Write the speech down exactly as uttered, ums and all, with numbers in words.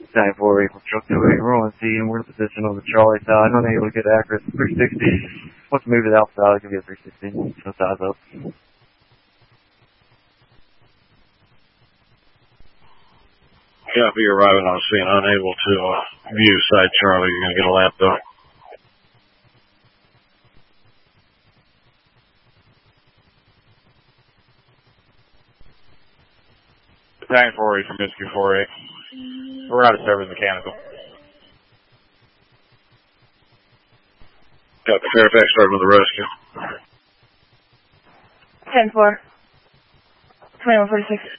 nine four eight, truck two eight, rolling C, and we're in position on the Charlie side. Unable to get accurate. three sixty. Let's move it outside. I'll give you a three sixty. So size up. Copy, you're arriving on scene. Unable to uh, view side Charlie. You're going to get a lap though. Battalion four eight from Rescue four eight. We're out of service mechanical. Got the Fairfax starting with the rescue. ten four. twenty-one forty-six.